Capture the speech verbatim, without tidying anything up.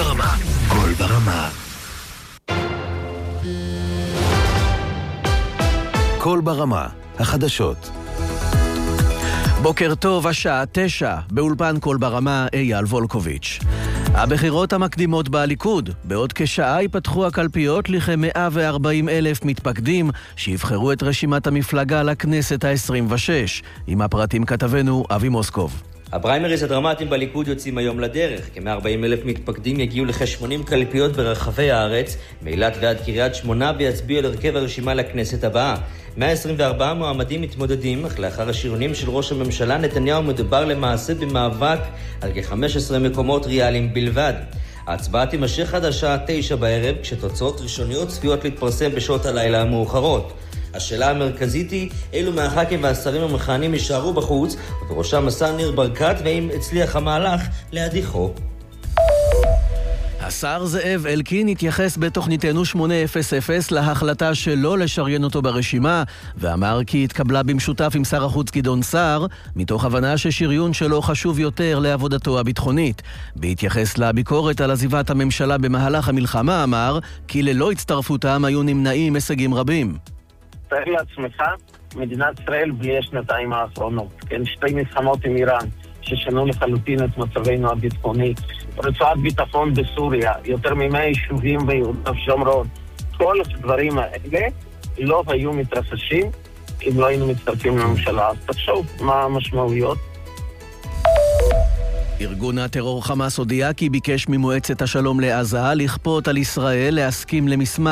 ברמה. קול ברמה. קול ברמה, החדשות. בוקר טוב, השעה תשע, באולפן קול ברמה, אייל וולקוביץ'. הבחירות המקדימות בליכוד, בעוד כשעה ייפתחו הקלפיות לכ-מאה וארבעים אלף מתפקדים שיבחרו את רשימת המפלגה לכנסת ה-עשרים ושש. עם הפרטים כתבנו אבי מוסקוב. הפריימריז הדרמטיים בליכוד יוצאים היום לדרך. כ-מאה וארבעים אלף מתפקדים יגיעו לכ-שמונים קלפיות ברחבי הארץ, מאילת ועד קריית שמונה, ויצביעו על הרכב הרשימה לכנסת הבאה. מאה עשרים וארבעה מועמדים מתמודדים, אך לאחר השריונים של ראש הממשלה נתניהו מדובר למעשה במאבק על כ-חמישה עשר מקומות ריאליים בלבד. ההצבעה תימשך עד השעה תשע בערב, כשתוצאות ראשוניות צפויות להתפרסם בשעות הלילה המאוחרות. השאלה המרכזית היא אילו מהח"כים והשרים המכהנים יישארו בחוץ, ובראשם השר ניר ברקת, ואם הצליח המהלך להדיחו. השר זאב אלקין התייחס בתוכניתנו שמונה אפס אפס להחלטה שלא לשריין אותו ברשימה, ואמר כי התקבלה במשותף עם שר החוץ גדעון סער, מתוך הבנה ששריון שלו חשוב יותר לעבודתו הביטחונית. בהתייחס לביקורת על עזיבת הממשלה במהלך המלחמה, אמר כי ללא הצטרפותם היו נמנעים הישגים רבים. תאר לעצמך, מדינת ישראל בלי השנתיים האחרונות, כן, שתי מלחמות עם איראן, ששנו לחלוטין את מצבנו הביטחוני, רצועת ביטחון בסוריה, יותר ממאה יישובים ביהודה ושומרון, כל הדברים האלה לא היו מתרחשים אם לא היינו מצטרפים לממשלה. אז תחשוב מה המשמעויות. ארגון הטרור חמאס הודיע כי ביקש ממועצת השלום לעזה לכפות על ישראל להסכים למסמך